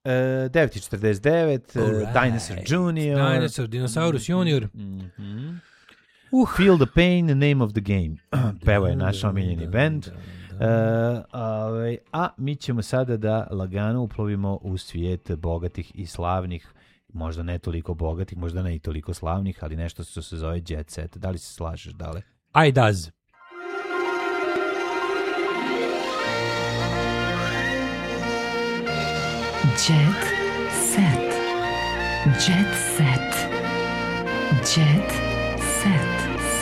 9:49, Dinosaur Junior. Dinosaurus Junior. Feel the Pain, Name of the Game. Peva je naš omiljeni band. A mi ćemo sada da lagano uplovimo u svijet bogatih i slavnih, možda ne toliko bogatih, možda ne i toliko slavnih, ali nešto što se zove Jet Set. Da li se slažeš, Dale? I does. Jet Set. Jet Set. Jet Set.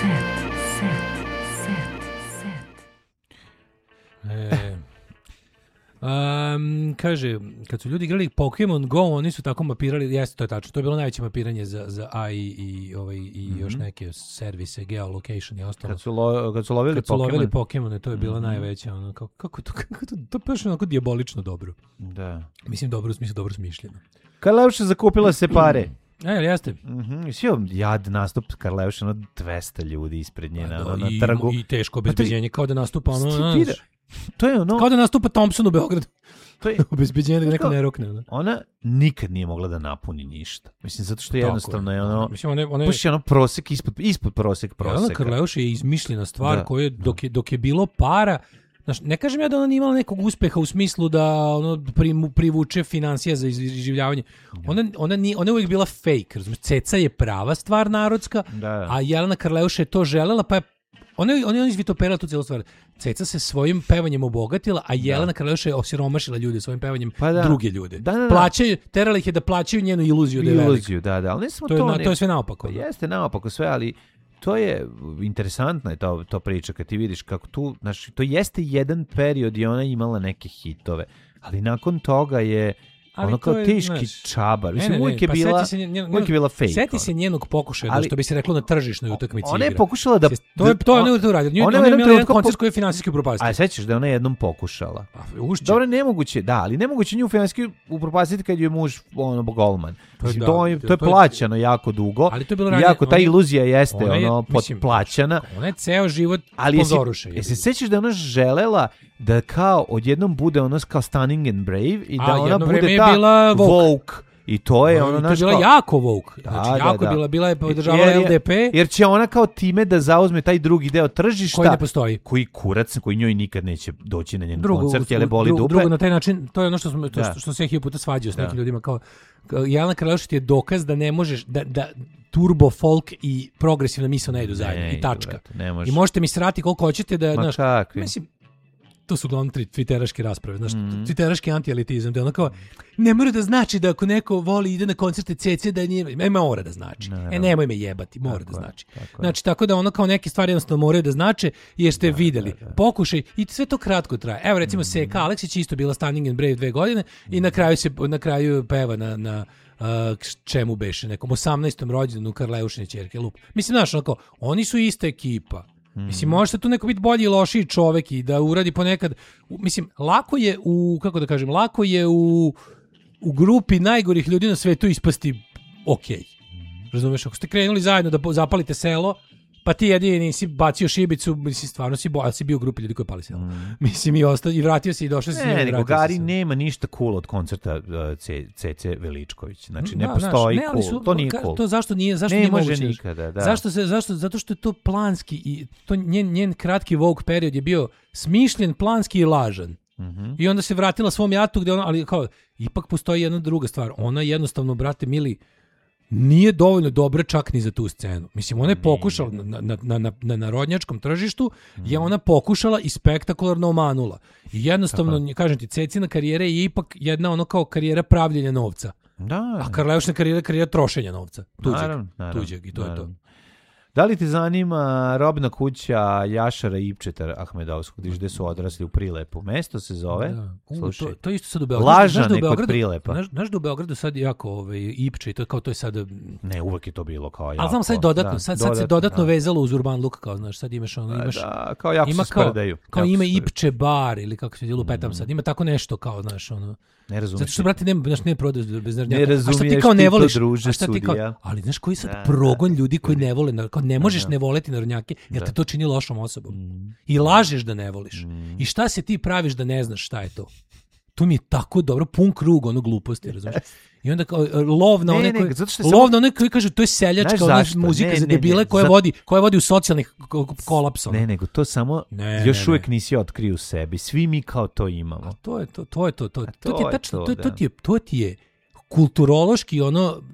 Kaže, kad su ljudi igrali Pokemon Go, oni su tako mapirali, jeste, to je tačno, to je bilo najveće mapiranje za AI i još neke servise, geolocation i ostalo. Kad su lovili Pokemone, to je bila najveća, ono, kako to je baš onako dijabolično dobro. Da. Mislim, dobro smišljeno. Karleuša zakupila se pare. Jeste. Svi jad nastup Karleuša, 200 ljudi ispred nje na trgu. I teško obezbeđenje, kao da nastupa to je ono... Kao da nastupa Thompson u Beogradu. To je obezbeđenje da ga neko ne rokne. Ne? Ona nikad nije mogla da napuni ništa. Mislim, zato što jednostavno je ono... Mislim, baš je ono prosek, ispod proseka. Jelena Karleuša je izmišljena stvar koja dok je bilo para... Znaš, ne kažem ja da ona nije imala nekog uspeha u smislu da ono privuče financija za izživljavanje. Ona je uvijek bila fake. Razumiješ? Ceca je prava stvar narodska, a Jelena Karleuša je to želela, pa je ona izvitoperila tu cijelu stvar. Ceca se svojim pevanjem obogatila, a Jelena Karleuša je osiromašila ljude svojim pevanjem druge ljude. Terala ih je da plaćaju njenu iluziju. Ali ne samo to je sve naopako. Jeste naopako sve, ali to je interesantno je to priča kad ti vidiš kako tu, znači to jeste jedan period i ona imala neke hitove, ali nakon toga je ono kao teški čabar. Mislim, uvijek je bila fake. Sjeti se njenog pokušaja, što bi se reklo na tržišnoj utakmici. Ona je pokušala da... To je ono uradio. Ona je imala jedan koncert koji je finansijski upropastio. A sećaš da je ona jednom pokušala? Dobro, nemoguće, ali nemoguće nju finansijski upropastiti kad je muž golman. To je plaćano jako dugo. Jako, ta iluzija jeste potplaćana. Ona je ceo život pozoruša. Jesi sećaš da ona želela da kao odjednom bude ono kao Stunning and Brave i da ona bude ta woke. I to je ono naš... To je bila jako woke. Znači, bila je podržavala LDP. Jer će ona kao time da zauzme taj drugi deo tržišta. Koji ne postoji. Koji kurac, koji njoj nikad neće doći na njen koncert, jer je boli dupe. Drugo, na taj način, to je ono što se ja puta svađao s nekim ljudima. Kao, Jelena Karleuša ti je dokaz da ne možeš, da turbo folk i progresivna misao ne idu zajedno. I tačka. I možete mi srati koliko hoćete da... Mislim, to su uglavnom twitteraške rasprave, znaš, twitteraški antielitizam, da je ono kao, ne mora da znači da ako neko voli ide na koncerte Cece da nije, mora da znači. Nemoj me jebati, mora da znači. Znači, tako da ono kao neke stvari jednostavno moraju da znače, jer ste videli, pokušaj, i sve to kratko traje. Evo recimo Seka Aleksić isto bila Stunning and Brave 2 godine i na kraju peva na čemu beše, nekom 18. rođendanu Karleušine ćerke, lup. Mislim, znaš, ono kao, oni su ista ekipa. Mislim, možete tu neko biti bolji i lošiji čovek i da uradi ponekad, mislim, lako je u grupi najgorih ljudi na svetu ispasti okej. Razumeš, ako ste krenuli zajedno da zapalite selo, pa ti jedini nisi bacio šibicu, mislim, stvarno si bio u grupi ljudi koji pali selo. Mislim, i vratio se i došao se. Nego Gari nema ništa cool od koncerta Cece Veličković. Znači, ne postoji cool. To nije cool. To zašto nije moguće? Nikada, da. Zašto? Zato što je to planski i to njen kratki woke period je bio smišljen, planski i lažan. I onda se vratila svom jatu gde ona, ali kao, ipak postoji jedna druga stvar. Ona jednostavno, brate mili, nije dovoljno dobra čak ni za tu scenu. Mislim, ona je pokušala na narodnjačkom tržištu, je ona pokušala i spektakularno omanula. I jednostavno, kažem ti, Cecina karijera je ipak jedna ono kao karijera pravljenja novca. A Karleušina karijera trošenja novca. Tuđeg i to je to. Da li ti zanima robna kuća Jašara Ipčeta Ahmedovskog, gdje su odrasli u Prilepu? Mesto se zove, slušaj, to isto sad u Beogradu. Lažane kod Prilepa. Znaš da u Beogradu sad jako Ipče i to je sad... Ne, uvek je to bilo kao jako... Ali znam sad dodatno, sad se dodatno vezalo uz Urban Look, kao znaš, sad imaš ono, Da, kao jako se sprdaju. Kao ima Ipče bar ili kako se lupetam sad, ima tako nešto kao, znaš, ono... Ne razumiješ. Zato što, brate, ne prodaju bez narnjaka. Ne razumiješ ti to, druže, sudija. Ali znaš koji sad progon ljudi koji ne vole, kao ne možeš ne voleti narnjake, jer te to čini lošom osobom. I lažeš da ne voliš. I šta se ti praviš da ne znaš šta je to? To mi je tako dobro, pun krug ono gluposti, razumiješ? I onda kao lov na one koji kažu to je seljačka muzika za debile koja vodi u socijalni kolaps. Ne, nego to samo još uvijek nisi otkrio u sebi. Svi mi kao to imamo. A to ti je kulturološki ono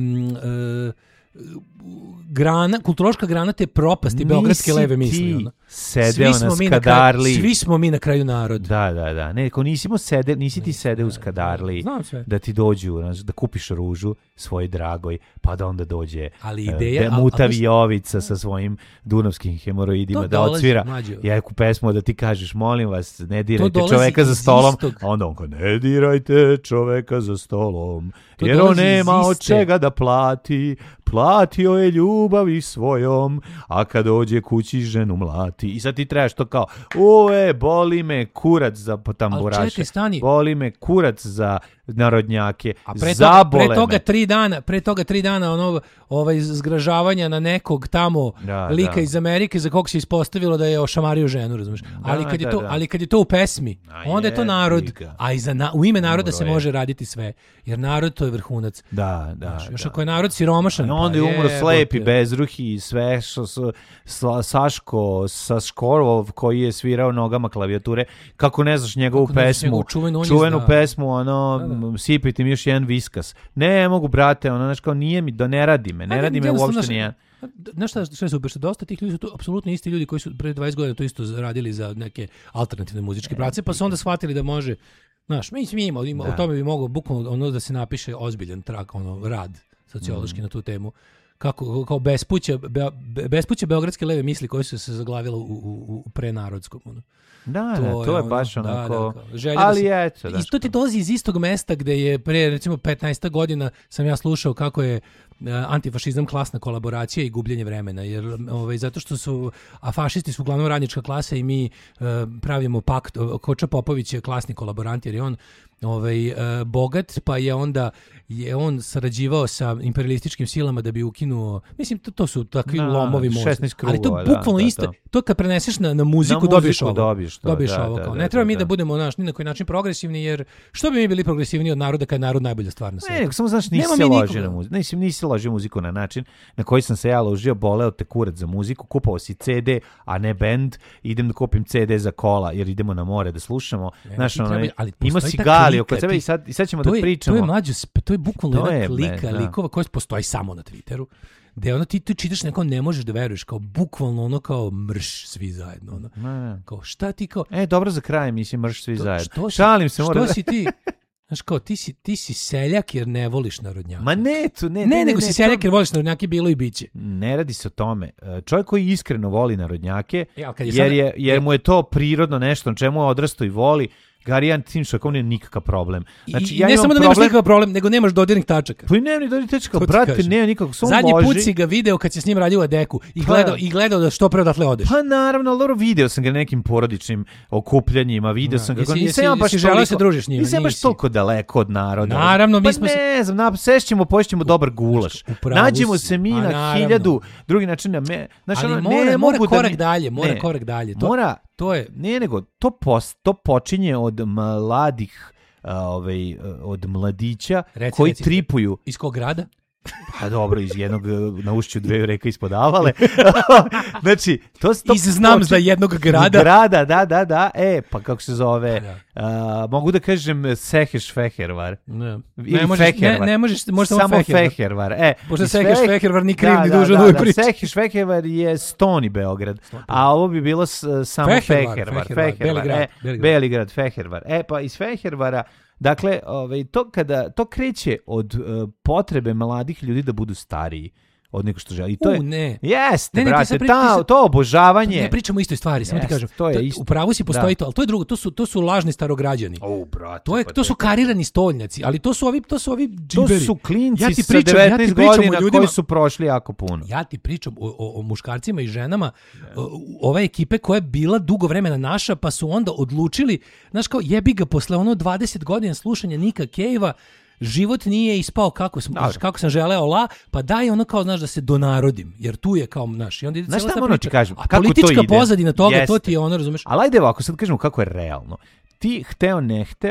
kulturološka grana te propasti beogradske leve misli. Ono. Sedeo na Skadarli. Svi smo mi na kraju narod. Da. Ne, ako nisi ti sede u Skadarli da ti dođu, da kupiš ružu svoj dragoj, pa da onda dođe Mutavi Jovica sa svojim dunavskim hemoroidima da odsvira jeku pesmu da ti kažeš molim vas ne dirajte čoveka za stolom, a onda on kao ne dirajte čoveka za stolom jer on nema od čega da platio je ljubavi svojom, a kad dođe kući ženu mlati. I sad ti trebaš to kao, boli me kurac za tamburaše, boli me kurac za narodnjake, zabole me. Pre toga 3 dana ono, zgražavanja na nekog tamo lika iz Amerike za kog se ispostavilo da je ošamario ženu, razumiješ? Ali kad je to u pesmi, onda je to narod, a u ime naroda se može raditi sve, jer narod to je vrhunac. Da. Još ako je narod siromašan, onda je umro slepi, bezruhi i sve Saško sa Škorov koji je svirao nogama klavijature, kako ne znaš njegovu pesmu, čuvenu pesmu, sipite mi još jedan viskas. Ne mogu, brate, znaš kao nije mi, ne radi me uopšte nijedan. Znaš šta je super, što dosta tih ljudi su to apsolutno isti ljudi koji su pre 20 godina to isto radili za neke alternativne muzičke pravce, pa su onda shvatili da može, znaš, mi o tome bi mogao bukvalno da se napiše ozbiljan trak, rad sociološki na tu temu. Kao bespuće beogradske leve misli koje su se zaglavile u prenarodskom. To je baš onako... Ali eto. I to ti dolazi iz istog mesta gde je pre recimo 15 godina sam ja slušao kako je antifašizam klasna kolaboracija i gubljenje vremena, jer zato što fašisti su uglavnom radnička klasa i mi pravimo pakt. Koča Popović je klasni kolaborant jer je on bogat, pa je on sarađivao sa imperialističkim silama da bi ukinuo, mislim to su takvi lomovi možda, ali to bukvalno isto, to kad preneseš na muziku dobiješ ovo. Ne treba mi da budemo ni na koji način progresivni, jer što bi mi bili progresivni od naroda kad je narod najbolja stvar na svijetu? Ne, samo znaš, nisi ložio muziku na način na koji sam se ja ložio, boleo te kurac za muziku, kupao si CD, a ne band, idem da kupim CD za kola, jer idemo na more da slušamo, ima si gali oko sebe i sad ćemo da pričamo. To je bukvalno jedna klika likova koja postoji samo na Twitteru, gde ti čitaš neko ne možeš da veruješ, kao bukvalno kao mrš svi zajedno. Kao šta ti kao... dobro za kraj mislim mrš svi zajedno. Šalim se, što si ti... Znaš kao, ti si seljak jer ne voliš narodnjaka. Ma ne, nego si seljak jer voliš narodnjake, bilo i biće. Ne radi se o tome. Čovjek koji iskreno voli narodnjake, jer mu je to prirodno nešto na čemu je odrastao i voli, Garijan tim čovjekom nije nikakav problem. Znači, I ne samo da nemaš nikakav problem, nego nemaš dodirnih tačaka. Pa i nema ni dodirnih tačaka, brate, nema nikakvog. Zadnji put si ga video kad si s njim radio u Adeku i gledao da što pre odatle odeš. Pa naravno, ali video sam ga na nekim porodičnim okupljanjima, video sam ga. Jesi želeo se družiš s njima? Nisam baš toliko daleko od naroda. Naravno, mi smo ne znam, sešćemo, pošćemo dobar gulaš. Nađemo se mi na 1000 drugi način. Ali mora korak dalje. To je nego to počinje od mladih od mladića koji tripuju. Iz kog grada? Pa dobro, iz jednog na ušću 2 reka ispod Avale. Znači, to znam za jednog grada. Da. Pa kako se zove? Mogu da kažem Seheš Fehervar. Ne možeš samo Fehervar. Pošto Seheš Fehervar ni kriv ni dužan u ovoj priči. Seheš Fehervar je Stoni Beograd, a ovo bi bilo samo Fehervar. Beligrad Fehervar. Pa iz Fehervara. Dakle, to kreće od potrebe mladih ljudi da budu stariji od nego što želi. To je ne. Jeste, brate, to obožavanje. Ne pričamo o istoj stvari, samo ti kažem. To je isto. U pravu si postoji to, ali to je drugo, to su lažni starograđani. Brate. To su karirani stolnjaci, ali to su ovi džiberi. To su klinci sa 19 godina koji su prošli jako puno. Ja ti pričam o muškarcima i ženama ove ekipe koja je bila dugo vremena naša, pa su onda odlučili, znaš kao jebi ga posle 20 godina slušanja Nika Cave-a, život nije ispao kako sam želeo, pa daj kao, znaš, da se donarodim, jer tu je kao, znaš, i onda ide cijela ta priča. Kažem, a politička pozadina toga, to ti je ono, razumeš? Ali ajde ovako, sad kažemo kako je realno. Ti hteo, ne hteo,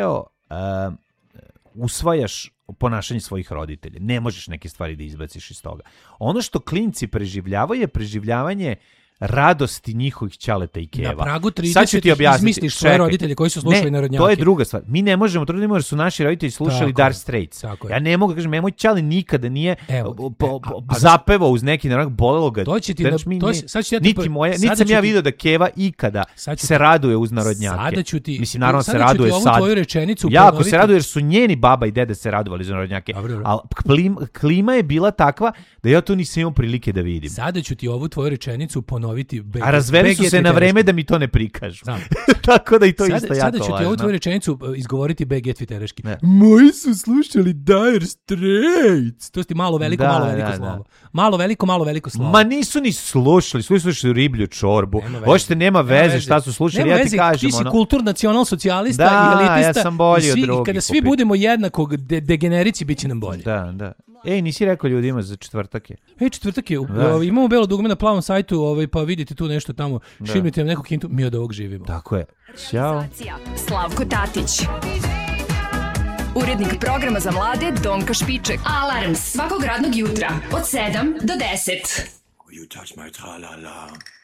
usvajaš ponašanje svojih roditelja. Ne možeš neke stvari da izbaciš iz toga. Ono što klinci preživljavaju je preživljavanje radosti njihovih ćaleta i keva. Na pragu 30 izmisliš svoje roditelje koji su slušali narodnjake. To je druga stvar. Mi ne možemo to radimo jer su naši roditelji slušali Dire Straits. Ja ne mogu da kažem, moj ćale nikada nije zapevao uz neki narodnjak, bolelo ga. Niti sam ja vidio da Keva ikada se raduje uz narodnjake. Sada ću ti, mislim, naravno se raduje sad. Jako se raduje jer su njeni baba i dede se radovali uz narodnjake. Ali klima je bila takva da ja to nisam imao prilike da vidim. Sada ću ti ovu tvoju rečenicu ponoviti. A razveli su se na vreme da mi to ne prikažu. Tako da i to isto jako važno. Sada ću ti ovu tvoju rečenicu izgovoriti BG twittereški. Moji su slušali Dire Straits. To je ti malo veliko, malo veliko slovo. Malo veliko, malo veliko slovo. Ma nisu ni slušali riblju čorbu. Hoćete, nema veze šta su slušali, ja ti kažem. Ti si kulturnacional socijalista i elitista. Ja sam bolji od drugih. I kada svi budemo jednakog degenerici, bit će nam bolje. Da. Ej, nisi rekao ljudima za četvrtak je. Četvrtak je. Imamo belo dugme na plavom sajtu, pa vidite tu nešto tamo. Širnite nam nekog hintu, mi od ovog živimo. Tako je. Ćao. Slavko Tatić. Urednik programa za mlade Donka Špiček. Alarms svakog radnog jutra od 7 do 10. You touch my tra-la-la.